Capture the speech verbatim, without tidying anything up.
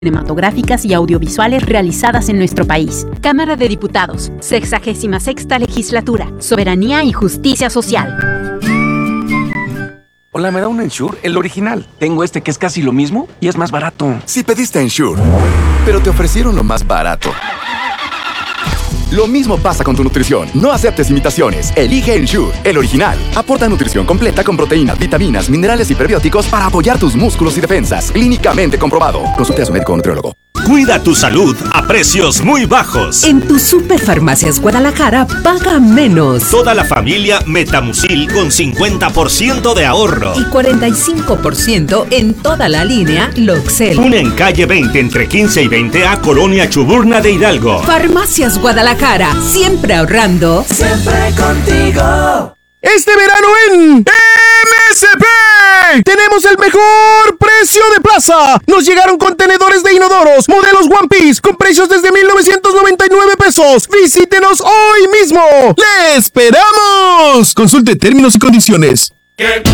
cinematográficas y audiovisuales realizadas en nuestro país. Cámara de Diputados, sexagésima sexta Legislatura, Soberanía y Justicia Social. Hola, ¿me da un Ensure? El original. Tengo este que es casi lo mismo y es más barato. Si pediste Ensure, pero te ofrecieron lo más barato. Lo mismo pasa con tu nutrición. No aceptes imitaciones. Elige Ensure, el original. Aporta nutrición completa con proteínas, vitaminas, minerales y prebióticos para apoyar tus músculos y defensas. Clínicamente comprobado. Consulte a su médico o nutriólogo. Cuida tu salud a precios muy bajos. En tu Superfarmacias Guadalajara paga menos. Toda la familia Metamucil con cincuenta por ciento de ahorro. Y cuarenta y cinco por ciento en toda la línea Loxel. Una en calle veinte entre quince y veinte a Colonia Chuburna de Hidalgo. Farmacias Guadalajara, siempre ahorrando. Siempre contigo. Este verano en M S P tenemos el mejor precio de plaza. Nos llegaron contenedores de inodoros, modelos One Piece, con precios desde mil novecientos noventa y nueve pesos. Visítenos hoy mismo. ¡Le esperamos! Consulte términos y condiciones. ¿Qué